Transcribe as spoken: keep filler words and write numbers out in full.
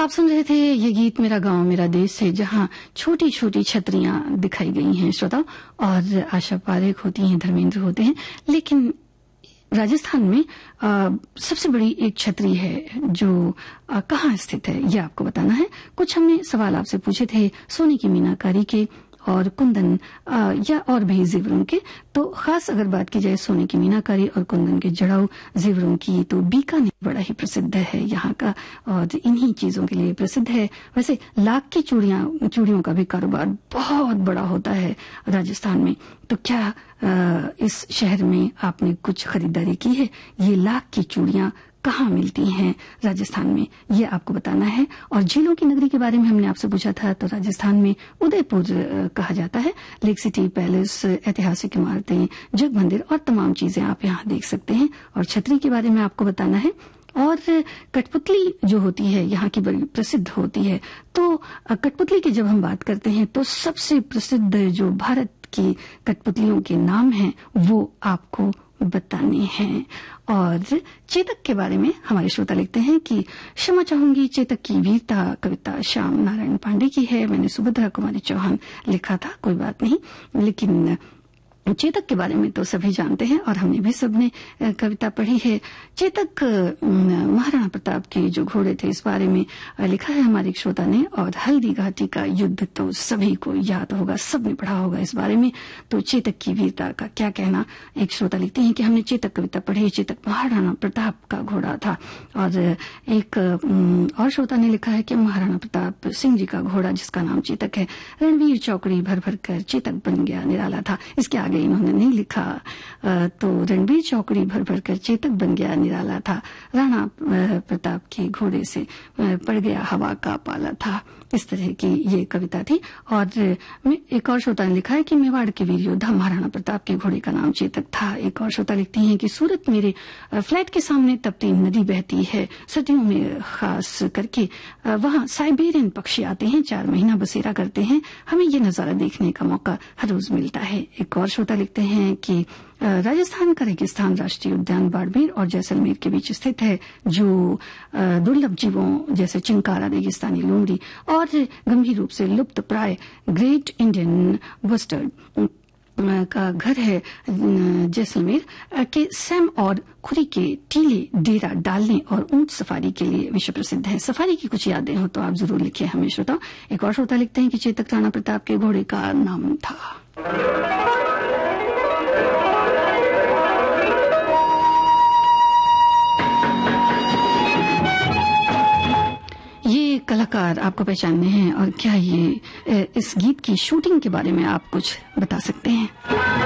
आप सुन रहे थे ये गीत मेरा गांव मेरा देश से, जहां छोटी छोटी छतरियां दिखाई गई हैं श्रोताओं, और आशा पारेख होती हैं, धर्मेंद्र होते हैं। लेकिन राजस्थान में आ, सबसे बड़ी एक छतरी है जो कहाँ स्थित है, ये आपको बताना है। कुछ हमने सवाल आपसे पूछे थे सोने की मीनाकारी के और कुंदन आ, या और भी जेवरों के। तो खास अगर बात की जाए सोने की मीनाकारी और कुंदन के जड़ाऊ जेवरों की, तो बीकानेर बड़ा ही प्रसिद्ध है यहाँ का, और इन्हीं चीजों के लिए प्रसिद्ध है। वैसे लाख की चूड़ियां चूड़ियों का भी कारोबार बहुत बड़ा होता है राजस्थान में। तो क्या आ, इस शहर में आपने कुछ खरीदारी की है? ये लाख की चूड़ियां कहाँ मिलती हैं राजस्थान में, ये आपको बताना है। और झीलों की नगरी के बारे में हमने आपसे पूछा था, तो राजस्थान में उदयपुर कहा जाता है। लेक सिटी पैलेस, ऐतिहासिक इमारतें, जग मंदिर और तमाम चीजें आप यहाँ देख सकते हैं। और छतरी के बारे में आपको बताना है। और कठपुतली जो होती है यहाँ की बड़ी प्रसिद्ध होती है। तो कठपुतली की जब हम बात करते हैं तो सबसे प्रसिद्ध जो भारत की कठपुतलियों के नाम हैं वो आपको बताने हैं। और चेतक के बारे में हमारे श्रोता लिखते हैं कि क्षमा चाहूंगी, चेतक की वीरता कविता श्याम नारायण पांडे की है। मैंने सुभद्रा कुमारी चौहान लिखा था, कोई बात नहीं। लेकिन चेतक के बारे में तो सभी जानते हैं और हमने भी सबने कविता पढ़ी है। चेतक महाराणा प्रताप के जो घोड़े थे इस बारे में लिखा है हमारे एक श्रोता ने। और हल्दी घाटी का युद्ध तो सभी को याद होगा, सबने पढ़ा होगा इस बारे में। तो चेतक की वीरता का क्या कहना, एक श्रोता लिखते हैं कि हमने चेतक कविता पढ़ी, चेतक महाराणा प्रताप का घोड़ा था। और एक और श्रोता ने लिखा है कि महाराणा प्रताप सिंह जी का घोड़ा जिसका नाम चेतक है, रणवीर चौकड़ी भर भर कर चेतक बन गया निराला था। इसके आगे इन्होंने नहीं लिखा। तो रणबीर चौकड़ी भर भर कर चेतक बन गया निराला था, राणा प्रताप के घोड़े से पड़ गया हवा का पाला था। इस तरह की ये कविता थी। और एक और श्रोता ने लिखा है कि मेवाड़ के वीर योद्धा महाराणा प्रताप के घोड़े का नाम चेतक था। एक और श्रोता लिखती हैं कि सूरत मेरे फ्लैट के सामने तपती नदी बहती है, सर्दियों में खास करके वहां साइबेरियन पक्षी आते हैं, चार महीना बसेरा करते हैं, हमें ये नजारा देखने का मौका हर रोज मिलता है। एक और श्रोता लिखते हैं कि राजस्थान का रेगिस्तान राष्ट्रीय उद्यान बाड़मेर और जैसलमेर के बीच स्थित है, जो दुर्लभ जीवों जैसे चिंकारा, रेगिस्तानी लोमड़ी और गंभीर रूप से लुप्त प्राय ग्रेट इंडियन बस्टर्ड का घर है। जैसलमेर के सैम और खुरी के टीले डेरा डालने और ऊंट सफारी के लिए विश्व प्रसिद्ध है। सफारी की कुछ यादें हो तो आप जरूर लिखिए हमें श्रोता। एक और श्रोता लिखते हैं कि चेतक राणा प्रताप के घोड़े का नाम था। ये कलाकार आपको पहचानने हैं, और क्या ये इस गीत की शूटिंग के बारे में आप कुछ बता सकते हैं?